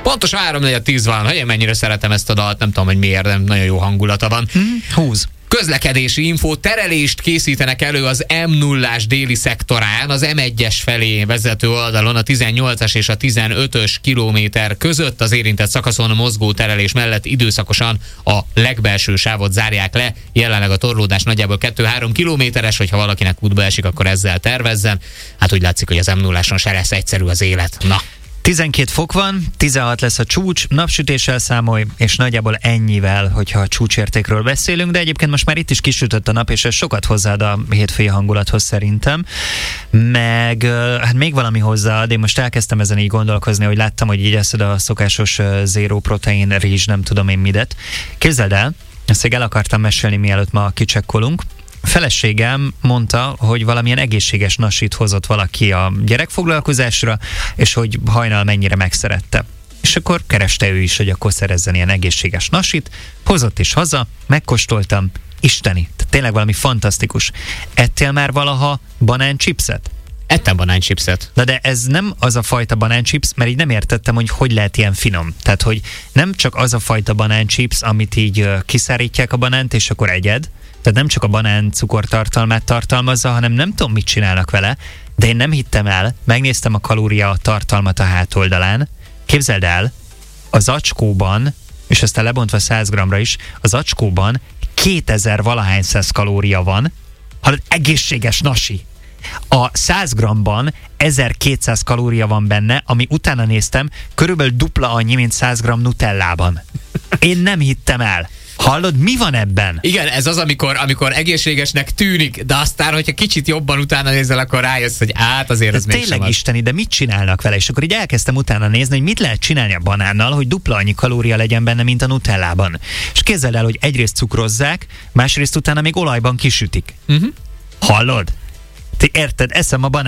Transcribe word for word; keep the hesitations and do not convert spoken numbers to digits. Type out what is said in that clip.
Pontosan háromnegyed tíz van, hogy én mennyire szeretem ezt a dalt, nem tudom, hogy miért, de nagyon jó hangulata van. Hmm, húz. Közlekedési info, terelést készítenek elő az em nullás déli szektorán, az em egyes felé vezető oldalon a tizennyolcas és a tizenötös kilométer között. Az érintett szakaszon a mozgó terelés mellett időszakosan a legbelső sávot zárják le. Jelenleg a torlódás nagyjából kettő-három kilométeres, hogyha valakinek útba esik, akkor ezzel tervezzen. Hát úgy látszik, hogy az em nulláson se lesz egyszerű az élet. Na. tizenkét fok van, tizenhat lesz a csúcs, napsütéssel számolj, és nagyjából ennyivel, hogyha a csúcsértékről beszélünk, de egyébként most már itt is kisütött a nap, és ez sokat hozzáad a hétfői hangulathoz szerintem. Meg hát még valami hozzáad, én most elkezdtem ezen így gondolkozni, hogy láttam, hogy így eszed a szokásos zéró protein rizs, nem tudom én midet. Képzeld el, ezt még el akartam mesélni, mielőtt ma kicsekkolunk. A feleségem mondta, hogy valamilyen egészséges nasit hozott valaki a gyerekfoglalkozásra, és hogy hajnal mennyire megszerette. És akkor kereste ő is, hogy akkor szerezzen ilyen egészséges nasit, hozott is haza, megkóstoltam, isteni, tehát tényleg valami fantasztikus. Ettél már valaha banánchipset? Ettem banánchipset. Na de ez nem az a fajta banánchips, mert így nem értettem, hogy hogy lehet ilyen finom. Tehát, hogy nem csak az a fajta banánchips, amit így uh, kiszárítják a banánt, és akkor egyed, tehát nem csak a banán cukortartalmát tartalmazza, hanem nem tudom, mit csinálnak vele, de én nem hittem el, megnéztem a kalória tartalmat a hátoldalán, képzeld el, a zacskóban, és aztán lebontva száz grammra is, a zacskóban kétezer valahány száz kalória van, hallod, egészséges nasi. A száz grammban ezerkétszáz kalória van benne, ami utána néztem, körülbelül dupla annyi, mint száz gramm nutellában. Én nem hittem el. Hallod, mi van ebben? Igen, ez az, amikor, amikor egészségesnek tűnik, de aztán, hogyha kicsit jobban utána nézel, akkor rájössz, hogy át azért ez mégsem tényleg isteni, de mit csinálnak vele? És akkor így elkezdtem utána nézni, hogy mit lehet csinálni a banánnal, hogy dupla annyi kalória legyen benne, mint a nutellában. És képzeld el, hogy egyrészt cukrozzák, másrészt utána még olajban kisütik. Uh-huh. Hallod? Te érted? Eszem a banán